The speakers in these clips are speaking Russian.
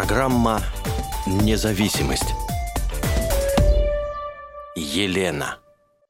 Программа «Независимость». Елена.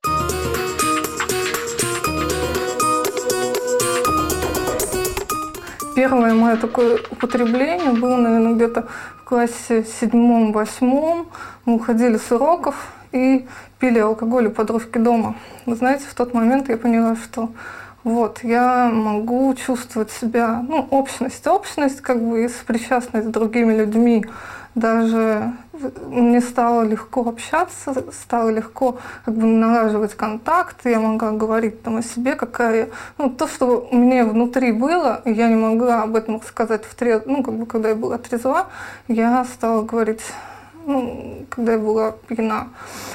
Первое мое такое употребление было, наверное, где-то в классе 7-8. Мы уходили с уроков и пили алкоголь у подружки дома. Вы знаете, в тот момент я поняла, что вот, я могу чувствовать себя, общность, как бы и сопричастность с другими людьми. Даже мне стало легко общаться, стало легко как бы налаживать контакты, я могла говорить там о себе, какая я. То, что у меня внутри было, и я не могла об этом рассказать когда я была трезва, я стала говорить, когда я была пьяна.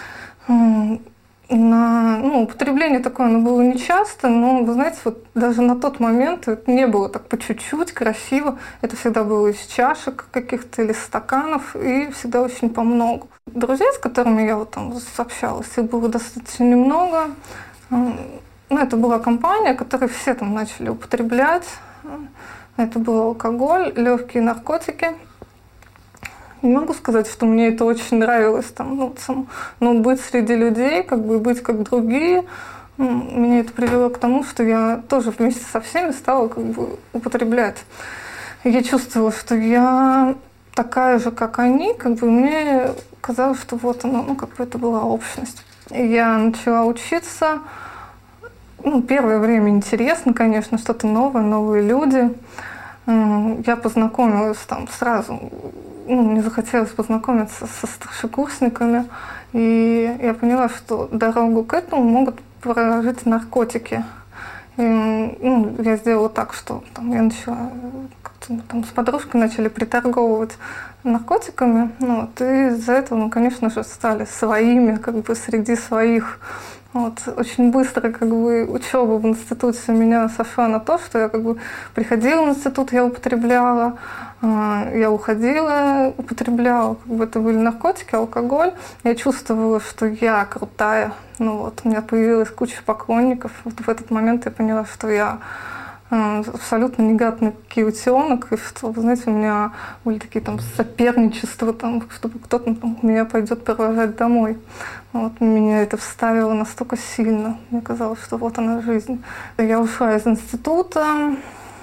Употребление такое, оно было нечасто, но, вы знаете, вот даже на тот момент это не было так по чуть-чуть, красиво. Это всегда было из чашек каких-то или стаканов, и всегда очень по много. Друзей, с которыми я общалась, их было достаточно немного. Это была компания, которой все там начали употреблять. Это был алкоголь, легкие наркотики. Не могу сказать, что мне это очень нравилось, быть среди людей, быть как другие. Меня это привело к тому, что я тоже вместе со всеми стала употреблять. Я чувствовала, что я такая же, как они, мне казалось, что вот оно, это была общность. И я начала учиться. Первое время интересно, конечно, что-то новое, новые люди. Я познакомилась сразу. Мне захотелось познакомиться со старшекурсниками, и я поняла, что дорогу к этому могут проложить наркотики. И, я сделала так, что я начала с подружкой начали приторговывать наркотиками, и из-за этого мы, конечно же, стали своими, среди своих. Очень быстро учеба в институте у меня сошла на то, что я приходила в институт, я употребляла, я уходила, употребляла. Это были наркотики, алкоголь. Я чувствовала, что я крутая. У меня появилась куча поклонников. В этот момент я поняла, что я абсолютно негатный утенок, и что, вы знаете, у меня были такие соперничества, чтобы кто-то меня пойдет провожать домой. Меня это вставило настолько сильно. Мне казалось, что вот она жизнь. Я ушла из института,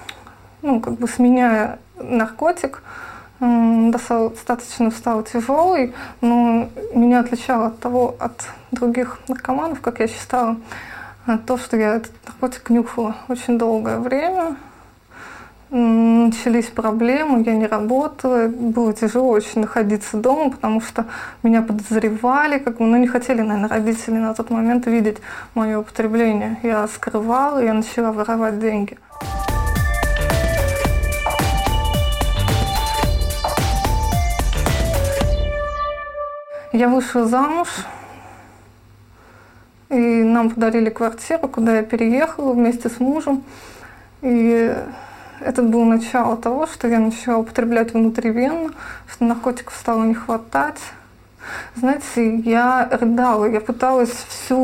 сменяя наркотик, достаточно стал тяжелый, но меня отличало от других наркоманов, как я считала, то, что я этот наркотик нюхала очень долгое время. Начались проблемы, я не работала, было тяжело очень находиться дома, потому что меня подозревали, не хотели, наверное, родители на тот момент видеть мое употребление. Я скрывала, я начала воровать деньги. Я вышла замуж, и нам подарили квартиру, куда я переехала вместе с мужем. И это было начало того, что я начала употреблять внутривенно, что наркотиков стало не хватать. Знаете, я рыдала, я пыталась всю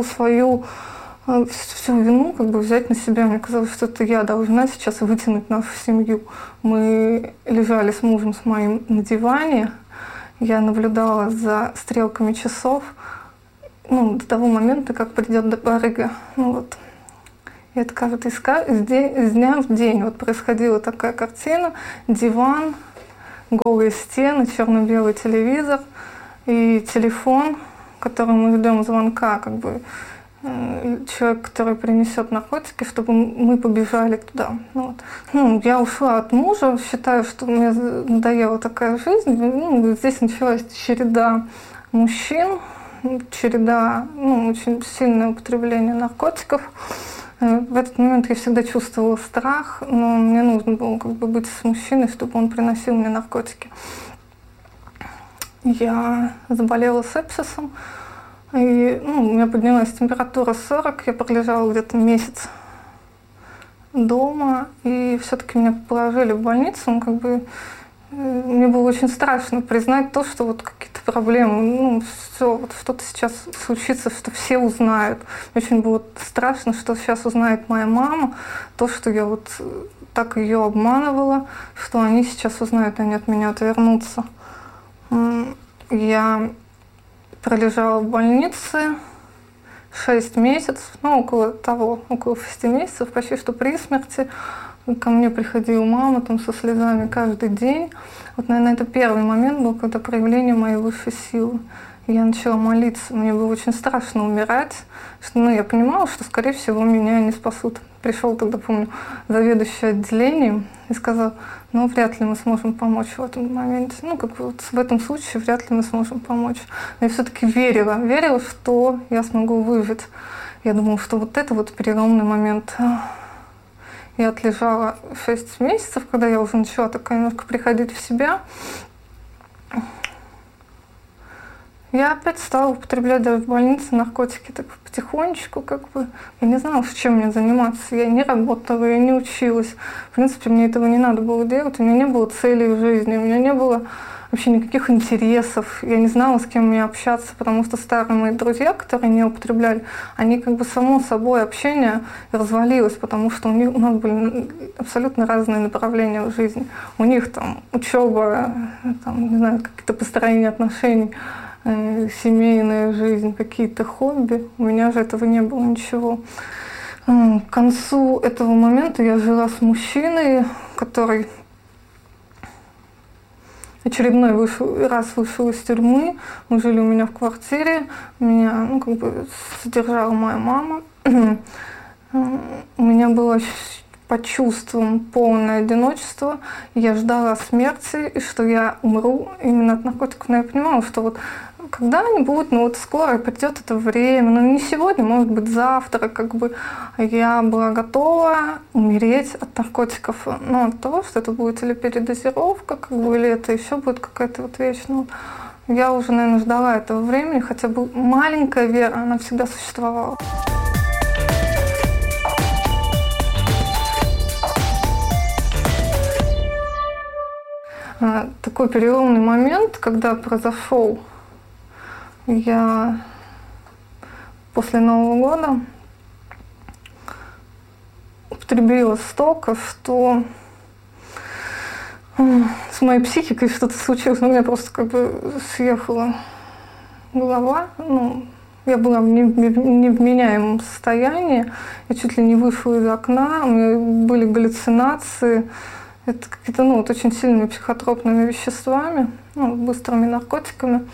вину взять на себя. Мне казалось, что это я должна сейчас вытянуть нашу семью. Мы лежали с мужем с моим на диване, я наблюдала за стрелками часов, до того момента, как придет до барыга. И это каждый из дня в день происходила такая картина: диван, голые стены, черно-белый телевизор и телефон, который мы ждем звонка, человек, который принесет наркотики, чтобы мы побежали туда. Я ушла от мужа, считаю, что мне надоела такая жизнь. Здесь началась череда мужчин, череда, очень сильное употребление наркотиков. В этот момент я всегда чувствовала страх, но мне нужно было быть с мужчиной, чтобы он приносил мне наркотики. Я заболела сепсисом, и у меня поднялась температура 40, я пролежала где-то месяц дома, и все-таки меня положили в больницу. Мне было очень страшно признать то, что какие-то проблемы, что-то сейчас случится, что все узнают. Очень было страшно, что сейчас узнает моя мама, то, что я так ее обманывала, что они сейчас узнают, они от меня отвернутся. Я пролежала в больнице 6 месяцев, около 6 месяцев, почти что при смерти. Ко мне приходила мама там со слезами каждый день. Вот, наверное, это первый момент был, когда проявление моей высшей силы. Я начала молиться. Мне было очень страшно умирать. Я понимала, что, скорее всего, меня не спасут. Пришел тогда, помню, заведующий отделением и сказал, вряд ли мы сможем помочь в этом моменте. В этом случае вряд ли мы сможем помочь. Но я все-таки верила, что я смогу выжить. Я думала, что вот это переломный момент. Я отлежала 6 месяцев, когда я уже начала такая немножко приходить в себя. Я опять стала употреблять даже в больнице наркотики так потихонечку, Я не знала, чем мне заниматься. Я не работала, я не училась. В принципе, мне этого не надо было делать. У меня не было целей в жизни, у меня не было вообще никаких интересов. Я не знала, с кем мне общаться, потому что старые мои друзья, которые не употребляли, они само собой общение развалилось, потому что у нас были абсолютно разные направления в жизни. У них там учеба, какие-то построения отношений, семейная жизнь, какие-то хобби. У меня же этого не было ничего. К концу этого момента я жила с мужчиной, который очередной раз вышел из тюрьмы. Мы жили у меня в квартире. Меня содержала моя мама. У меня было по чувствам полное одиночество. Я ждала смерти, и что я умру именно от наркотиков. Но я понимала, что когда-нибудь, скоро придет это время, не сегодня, может быть, завтра, я была готова умереть от наркотиков, от того, что это будет или передозировка, или это еще будет какая-то вечная. Я уже, наверное, ждала этого времени, хотя бы маленькая вера, она всегда существовала. Такой переломный момент, когда произошел, я после Нового года употребила столько, что с моей психикой что-то случилось. У меня просто съехала голова. Я была в невменяемом состоянии. Я чуть ли не вышла из окна. У меня были галлюцинации. Это какие-то очень сильными психотропными веществами, быстрыми наркотиками.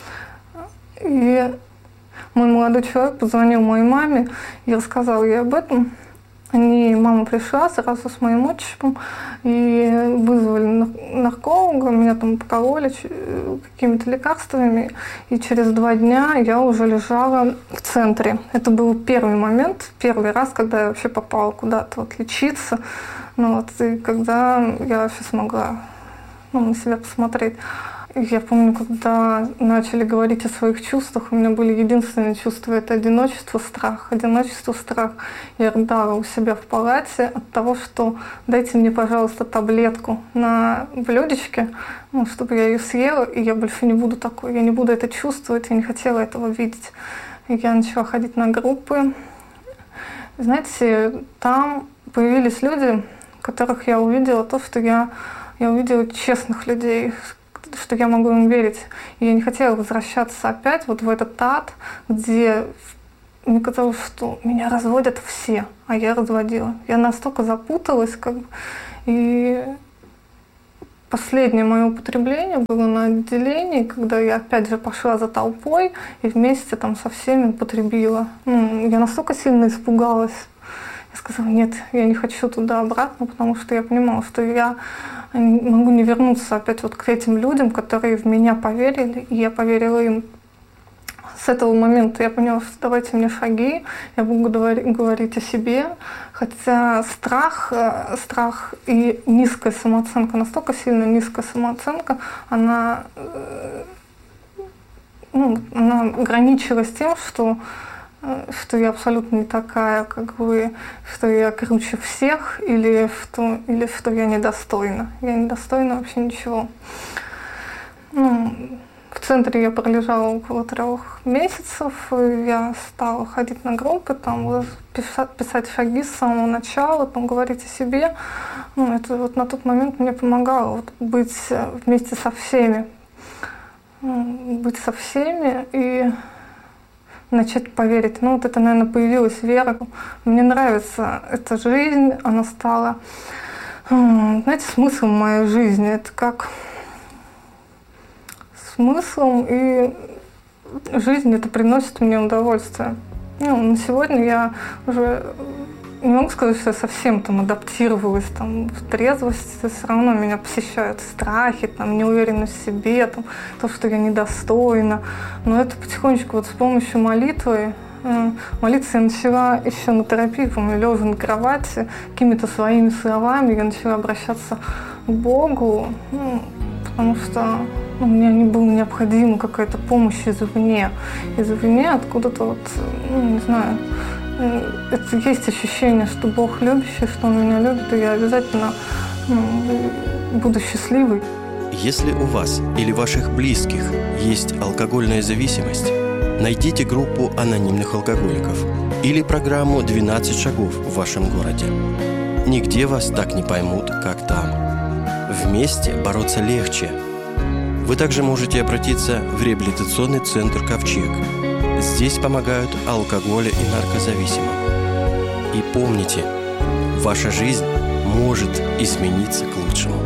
И мой молодой человек позвонил моей маме и рассказал ей об этом. Мама пришла сразу с моим отчимом и вызвали нарколога, меня там покололи какими-то лекарствами, и через 2 дня я уже лежала в центре. Это был первый момент, первый раз, когда я вообще попала куда-то лечиться, и когда я вообще смогла на себя посмотреть. Я помню, когда начали говорить о своих чувствах, у меня были единственные чувства — это одиночество, страх. Одиночество, страх. Я рыдала у себя в палате от того, что дайте мне, пожалуйста, таблетку на блюдечке, чтобы я ее съела, и я больше не буду такой, я не буду это чувствовать, я не хотела этого видеть. И я начала ходить на группы. Знаете, там появились люди, которых я увидела, что я увидела честных людей, что я могу им верить. И я не хотела возвращаться опять в этот ад, где мне казалось, что меня разводят все, а я разводила. Я настолько запуталась, И последнее мое употребление было на отделении, когда я опять же пошла за толпой и вместе со всеми употребила. Я настолько сильно испугалась. Я сказала, нет, я не хочу туда обратно, потому что я понимала, что я могу не вернуться опять к этим людям, которые в меня поверили, и я поверила им. С этого момента я поняла, что давайте мне шаги, я буду говорить о себе, хотя страх и низкая самооценка, настолько сильно низкая самооценка, она ограничилась тем, что я абсолютно не такая, как вы, что я круче всех, или что я недостойна. Я недостойна вообще ничего. В центре я пролежала около 3 месяцев, и я стала ходить на группы, там, писать шаги с самого начала, там, говорить о себе. Ну, это вот на тот момент мне помогало вот, быть вместе со всеми. Быть со всеми и начать поверить. Ну, вот это, наверное, появилась вера. Мне нравится эта жизнь, она стала, знаете, смыслом моей жизни. Это как смыслом, и жизнь это приносит мне удовольствие. Ну, на сегодня я уже не могу сказать, что я совсем там адаптировалась там, в трезвости, все равно меня посещают страхи, там, неуверенность в себе, там, то, что я недостойна. Но это потихонечку вот с помощью молитвы. Молиться я начала еще на терапии, помню, лежа на кровати, какими-то своими словами я начала обращаться к Богу, потому что мне не была необходима какая-то помощь извне. Извне откуда-то вот, не знаю, это есть ощущение, что Бог любящий, что Он меня любит, и я обязательно буду счастливой. Если у вас или ваших близких есть алкогольная зависимость, найдите группу анонимных алкоголиков или программу «12 шагов» в вашем городе. Нигде вас так не поймут, как там. Вместе бороться легче. Вы также можете обратиться в реабилитационный центр «Ковчег». Здесь помогают алкоголя и наркозависимым. И помните, ваша жизнь может измениться к лучшему.